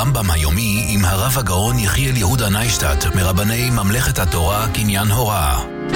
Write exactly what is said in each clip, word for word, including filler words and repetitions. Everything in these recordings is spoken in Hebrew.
הרמב"ם היומי עם הרב הגאון יחיאל יהודה ניישטט מרבני ממלכת התורה קניין הוראה.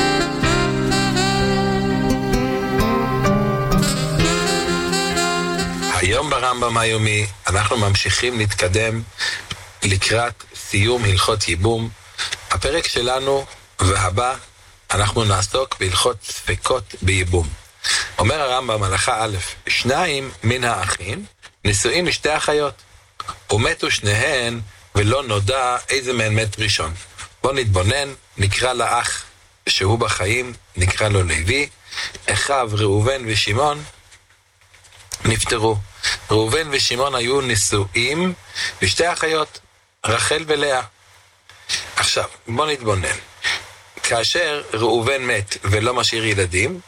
היום ברמב"ם היומי אנחנו ממשיכים להתקדם לקראת סיום הלכות ייבום. הפרק שלנו והבא אנחנו נעסוק בהלכות ספקות בייבום. אומר הרמב"ם הלכה א', שניים מן האחים נשואים לשתי אחיות, ומתו שניהן ולא נודע איזה מהן מת ראשון. בוא נתבונן, נקרא לאח שהוא בחיים, נקרא לו לוי. אחיו ראובן ושמעון נפטרו. ראובן ושמעון היו נשואים לשתי אחיות, רחל ולאה. עכשיו בוא נתבונן, כאשר ראובן מת ולא משאיר ילדים,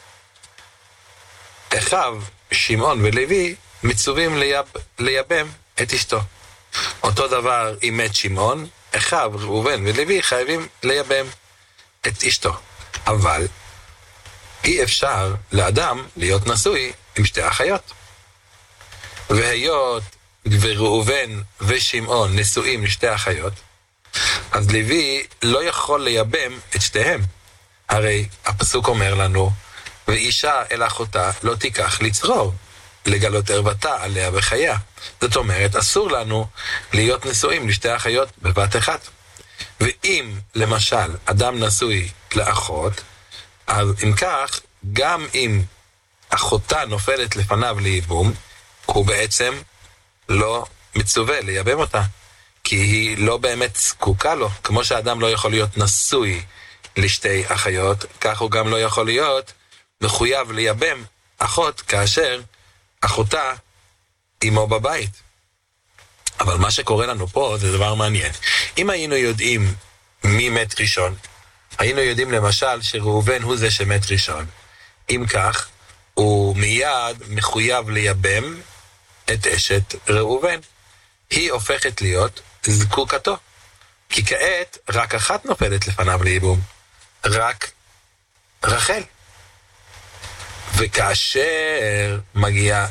אחיו שמעון ולוי מצווים לייב, לייבם את אשתו. אותו דבר אם מת שמעון, אחיו ראובן ולוי חייבים לייבם את אשתו. אבל אי אפשר לאדם להיות נשוי עם שתי אחיות. והיות וראובן ושמעון נשואים לשתי אחיות, אז לוי לא יכול לייבם את שתיהם. הרי הפסוק אומר לנו, ואישה אל אחותה לא תיקח לצרור, לגלות ערוותה עליה וחייה. זאת אומרת, אסור לנו להיות נשואים לשתי אחיות בבת אחת. ואם למשל אדם נשוי לאחות, אז אם כך, גם אם אחותה נופלת לפניו לייבום, הוא בעצם לא מצווה לייבם אותה, כי היא לא באמת זקוקה לו. כמו שאדם לא יכול להיות נשוי לשתי אחיות, כך הוא גם לא יכול להיות מחויב לייבם אחות כאשר אחותה עמו בבית. אבל מה שקורה לנו פה זה דבר מעניין. אם היינו יודעים מי מת ראשון, היינו יודעים למשל שראובן הוא זה שמת ראשון, אם כך הוא מיד מחויב לייבם את אשת ראובן. היא הופכת להיות זקוקתו, כי כעת רק אחת נופלת לפניו לייבום, רק רחל. וכאשר מגיע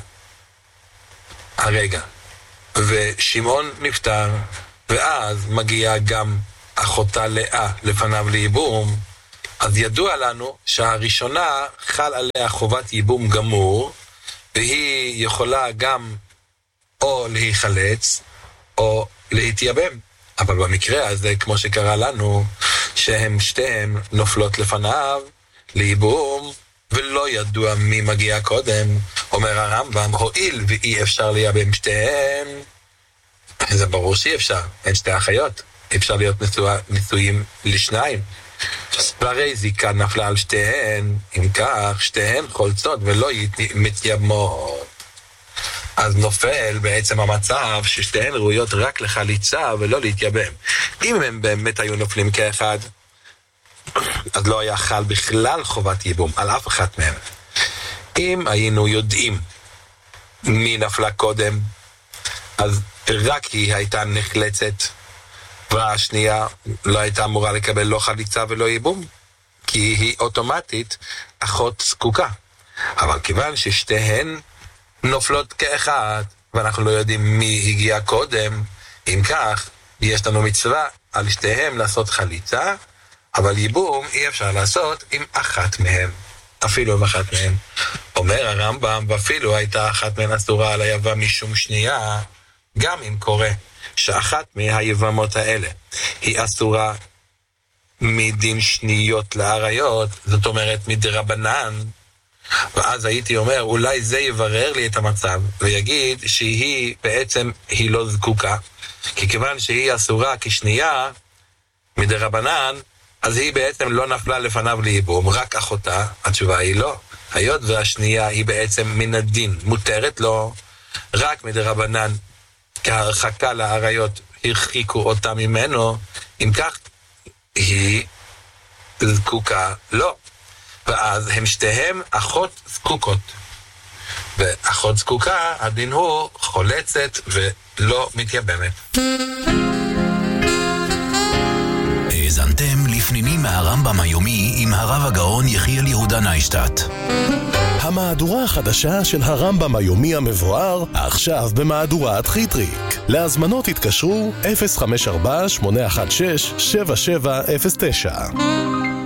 הרגע ושמעון נפטר, ואז מגיע גם אחותה לאה לפניו לייבום, אז ידוע לנו שהראשונה חל עליה חובת ייבום גמור, והיא יכולה גם או להיחלץ או להתייבם. אבל במקרה הזה, כמו שקרה לנו, שהם שתיהם נופלות לפניו לייבום ולא ידוע מי מגיע קודם, אומר הרמב"ם, הועיל ואי אפשר לייבם שתיהן, זה ברור שאי אפשר, אין שתי אחיות, אפשר להיות נשוא, נשואים לשניים. והרי זיקה נפלה על שתיהן, אם כך שתיהן חולצות ולא מתייבמות. אז נופל בעצם המצב ששתיהן ראויות רק לחליצה ולא להתייבם. אם הם באמת היו נופלים כאחד, אז לא היה חל בכלל חובת ייבום על אף אחת מהם. אם היינו יודעים מי נפלה קודם, אז רק היא הייתה נחלצת, והשנייה לא הייתה אמורה לקבל לא חליצה ולא ייבום, כי היא אוטומטית אחות זקוקה. אבל כיוון ששתיהן נופלות כאחד, ואנחנו לא יודעים מי הגיע קודם, אם כך, יש לנו מצווה על שתיהם לעשות חליצה, אבל ייבום אי אפשר לעשות עם אחת מהם, אפילו עם אחת מהם. אומר הרמב"ם, ואפילו הייתה אחת מהן אסורה על היבם משום שנייה, גם אם קורה שאחת מהיבמות האלה היא אסורה מדין שניות לעריות, זאת אומרת מדרבנן, ואז הייתי אומר, אולי זה יברר לי את המצב, ויגיד שהיא בעצם, היא לא זקוקה, כי כיוון שהיא אסורה כשנייה מדרבנן, אז היא בעצם לא נפלה לפניו לייבום, רק אחותה. התשובה היא לא. היות והשנייה היא בעצם מן הדין, מותרת לו, רק מדרבנן, כהרחקה לעריות הרחיקו אותה ממנו, אם כך היא זקוקה לא. ואז הם שתיהם אחות זקוקות. ואחות זקוקה, הדין הוא חולצת ולא מתייבמת. האזנתם לפנינים מהרמב"ם היומי עם הרב הגאון יחיאל יהודה ניישטט. המהדורה החדשה של הרמב"ם היומי המבואר, עכשיו במהדורת חיטריק. להזמנות התקשרו אפס חמש ארבע שמונה אחת שש שבע שבע אפס תשע.